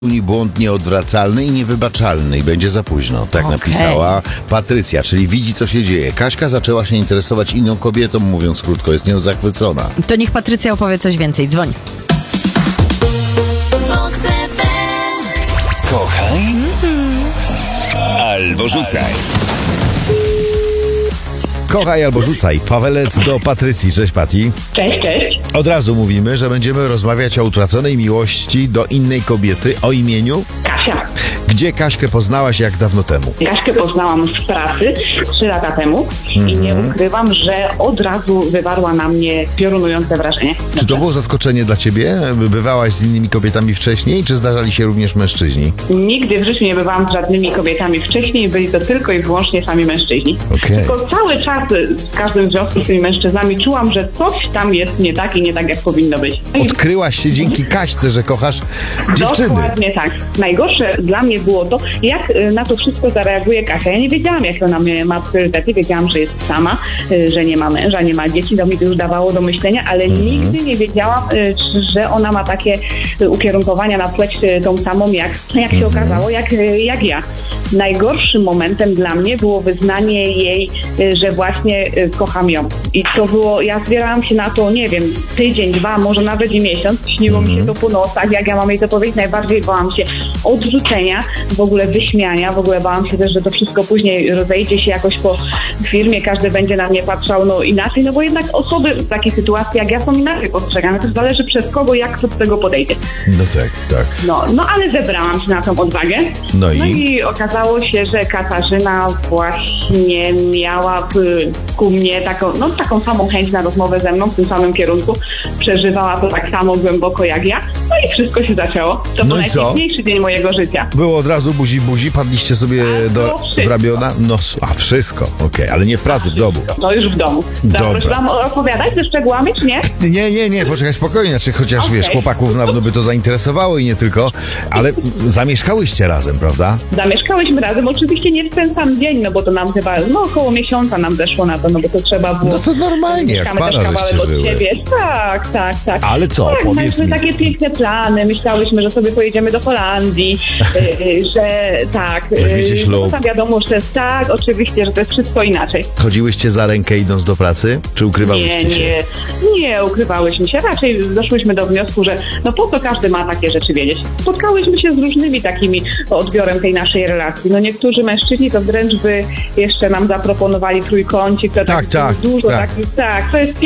Błąd nieodwracalny i niewybaczalny i będzie za późno. Tak napisała Patrycja, czyli widzi, co się dzieje. Kaśka zaczęła się interesować inną kobietą, mówiąc krótko, jest nią zachwycona. To niech Patrycja opowie coś więcej. Dzwoń. Kochaj albo rzucaj. Kochaj albo rzucaj. Pawelec do Patrycji. Cześć, Pati. Cześć, cześć. Od razu mówimy, że będziemy rozmawiać o utraconej miłości do innej kobiety o imieniu Kasia. Gdzie Kaśkę poznałaś, jak dawno temu? Kaśkę poznałam z pracy 3 lata temu i nie ukrywam, że od razu wywarła na mnie piorunujące wrażenie. Czy to było zaskoczenie dla ciebie? Bywałaś z innymi kobietami wcześniej, czy zdarzali się również mężczyźni? Nigdy w życiu nie bywałam z żadnymi kobietami wcześniej, byli to tylko i wyłącznie sami mężczyźni. Okej. Tylko cały czas w każdym związku z tymi mężczyznami czułam, że coś tam jest nie tak i nie tak, jak powinno być. Odkryłaś się dzięki Kaśce, że kochasz dziewczyny. Dokładnie tak. Najgorsze dla mnie było to, jak na to wszystko zareaguje Kasia. Ja nie wiedziałam, jak ona mnie ma priorytety. Wiedziałam, że jest sama, że nie ma męża, nie ma dzieci. To mi to już dawało do myślenia, ale nigdy nie wiedziałam, że ona ma takie ukierunkowania na płeć tą samą, jak się okazało, jak ja. Najgorszym momentem dla mnie było wyznanie jej, że właśnie kocham ją. I to było, ja zbierałam się na to, nie wiem, tydzień, 2, może nawet i miesiąc. Śniło mi się to po nocach, jak ja mam jej to powiedzieć. Najbardziej bałam się odrzucenia, w ogóle wyśmiania, w ogóle bałam się też, że to wszystko później rozejdzie się jakoś po firmie, każdy będzie na mnie patrzał inaczej, bo jednak osoby w takiej sytuacji jak ja są inaczej postrzegane. To zależy przez kogo, jak kto do tego podejdzie. No tak. No ale zebrałam się na tą odwagę. No i okazało się, że Katarzyna właśnie miała ku mnie taką samą chęć na rozmowę ze mną w tym samym kierunku. Przeżywała to tak samo głęboko jak ja. No i wszystko się zaczęło. To był najpiękniejszy dzień mojego życia. Było od razu buzi, padliście sobie w ramiona? No, wszystko. Okej, ale nie w pracy, w domu. No już w domu. Dobrze, mam opowiadać ze szczegółami, czy nie? Nie, poczekaj spokojnie, chociaż wiesz, chłopaków na pewno by to zainteresowało i nie tylko, ale zamieszkałyście razem, prawda? Zamieszkałyśmy razem, oczywiście nie w ten sam dzień, bo to nam chyba około miesiąca nam zeszło na to, bo to trzeba było... No to normalnie, jak para żeście żyły. Tak. Ale co, tak, powiedz mieliśmy mi. takie piękne plany, myślałyśmy, że sobie pojedziemy do Holandii, że tak... Wiecie, ślub. Wiadomo, że tak, oczywiście, że to jest wszystko inaczej. Chodziłyście za rękę idąc do pracy? Czy ukrywałyście się? Nie ukrywałyśmy się. Raczej doszłyśmy do wniosku, że po co każdy ma takie rzeczy wiedzieć. Spotkałyśmy się z różnymi takimi odbiorem tej naszej relacji. Niektórzy mężczyźni to wręcz by jeszcze nam zaproponowali trójkącik. To tak. Dużo takich, to jest